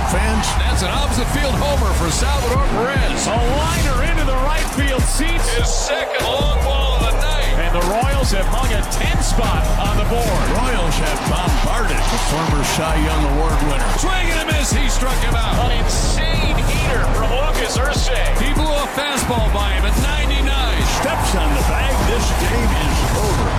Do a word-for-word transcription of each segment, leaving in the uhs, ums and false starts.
fans. That's an opposite field homer for Salvador Perez. A liner into the right field seats. His second long ball of the night. And the Royals have hung a ten spot on the board. Royals have bombarded the former Cy Young Award winner. Swing and a miss. He struck him out. An insane heater from Lucas Ursay. He blew a fastball by him at ninety-nine. Steps on the bag. This game is over.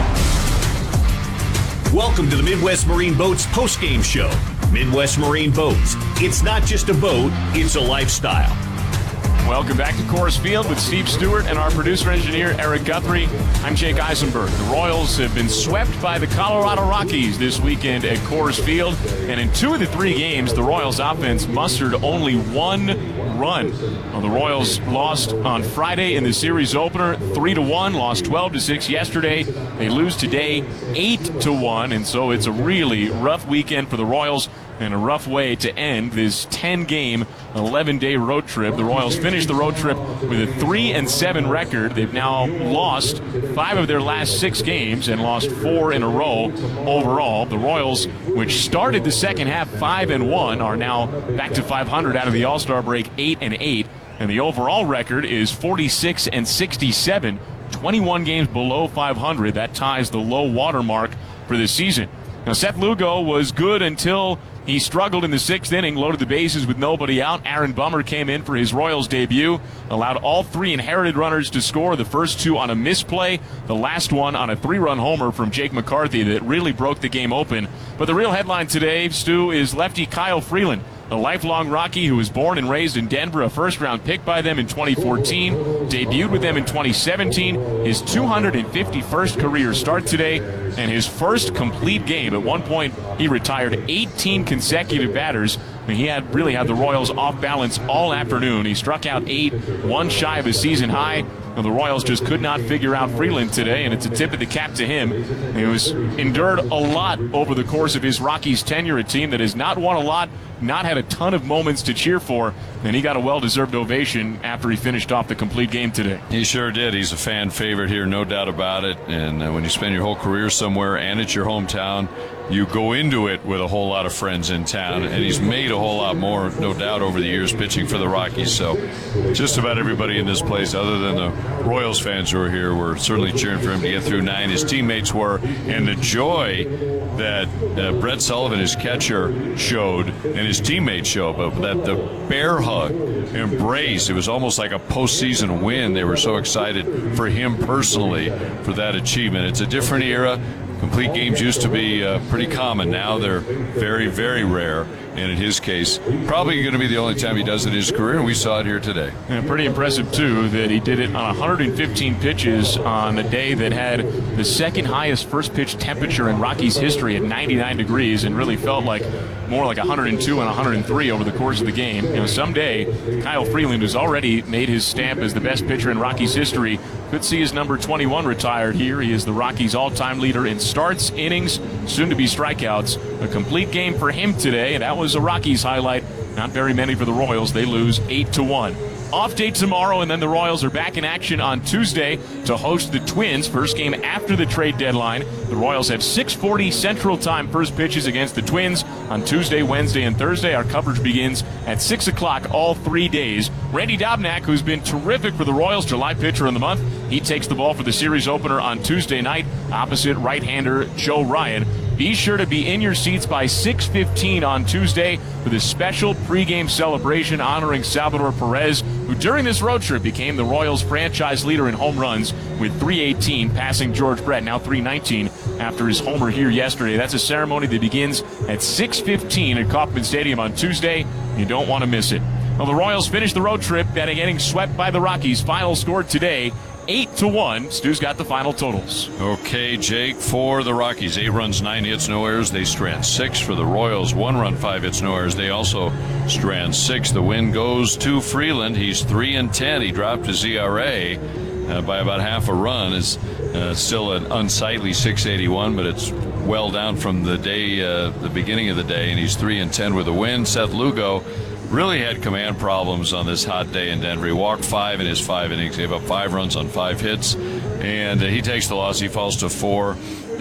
Welcome to the Midwest Marine Boats postgame show. Midwest Marine Boats. It's not just a boat, it's a lifestyle. Welcome back to Coors Field with Steve Stewart and our producer-engineer, Eric Guthrie. I'm Jake Eisenberg. The Royals have been swept by the Colorado Rockies this weekend at Coors Field. And in two of the three games, the Royals offense mustered only one run. Well, the Royals lost on Friday in the series opener, three to one, lost twelve to six yesterday. They lose today, eight to one. And so it's a really rough weekend for the Royals and a rough way to end this ten-game, eleven-day road trip. The Royals finished the road trip with a three and seven record. They've now lost five of their last six games and lost four in a row overall. The Royals, which started the second half five and one, are now back to five hundred out of the All-Star break, eight and eight. And the overall record is forty-six and sixty-seven, twenty-one games below five hundred. That ties the low water mark for this season. Now, Seth Lugo was good until he struggled in the sixth inning, loaded the bases with nobody out. Aaron Bummer came in for his Royals debut, allowed all three inherited runners to score, the first two on a misplay, the last one on a three-run homer from Jake McCarthy that really broke the game open. But the real headline today, Stu, is lefty Kyle Freeland, a lifelong Rocky who was born and raised in Denver, a first-round pick by them in twenty fourteen, debuted with them in twenty seventeen, his two hundred fifty-first career start today, and his first complete game. At one point, he retired eighteen consecutive batters. I mean, he had really had the Royals off balance all afternoon. He struck out eight, one shy of a season high. Well, the Royals just could not figure out Freeland today, and it's a tip of the cap to him. He was endured a lot over the course of his Rockies tenure, a team that has not won a lot, not had a ton of moments to cheer for, and he got a well-deserved ovation after he finished off the complete game today. He sure did. He's a fan favorite here, no doubt about it. And uh, when you spend your whole career somewhere and it's your hometown, you go into it with a whole lot of friends in town, and he's made a whole lot more, no doubt, over the years pitching for the Rockies. So just about everybody in this place, other than the Royals fans who are here, were certainly cheering for him to get through nine. His teammates were, and the joy that uh, Brett Sullivan, his catcher, showed, and his teammates showed, but that the bear hug, embrace, it was almost like a postseason win. They were so excited for him personally for that achievement. It's a different era. Complete games used to be uh, pretty common. Now they're very, very rare. And in his case, probably going to be the only time he does it in his career, and we saw it here today. And pretty impressive, too, that he did it on one hundred fifteen pitches on a day that had the second highest first pitch temperature in Rockies history at ninety-nine degrees, and really felt like more like one hundred two and one hundred three over the course of the game. You know, someday, Kyle Freeland, who's already made his stamp as the best pitcher in Rockies history, could see his number twenty-one retired here. He is the Rockies' all-time leader in starts, innings, soon-to-be strikeouts. A complete game for him today, and that was a Rockies highlight. Not very many for the Royals. They lose eight to one. Off day tomorrow, and then the Royals are back in action on Tuesday to host the Twins. First game after the trade deadline. The Royals have six forty Central Time first pitches against the Twins on Tuesday, Wednesday, and Thursday. Our coverage begins at six o'clock all three days. Randy Dobnak, who's been terrific for the Royals, July pitcher of the month, he takes the ball for the series opener on Tuesday night opposite right-hander Joe Ryan. Be sure to be in your seats by six fifteen on Tuesday for this special pregame celebration honoring Salvador Perez, who during this road trip became the Royals franchise leader in home runs with three eighteen, passing George Brett, now three nineteen, after his homer here yesterday. That's a ceremony that begins at six fifteen at Kauffman Stadium on Tuesday. You don't want to miss it. Well, the Royals finished the road trip that are getting swept by the Rockies. Final score today, eight to one. Stu's got the final totals. Okay, Jake, for the Rockies, eight runs, nine hits, no errors. They strand six. For the Royals, one run, five hits, no errors. They also strand six. The win goes to Freeland. He's three and ten. He dropped his E R A uh, by about half a run. It's uh, still an unsightly six eighty-one, but it's well down from the day, uh, the beginning of the day, and he's three and ten with a win. Seth Lugo really had command problems on this hot day in Denver. He walked five in his five innings, gave up five runs on five hits, and uh, he takes the loss. He falls to four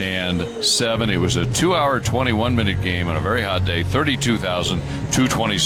and seven. It was a two-hour, twenty-one minute game on a very hot day, thirty-two thousand two hundred twenty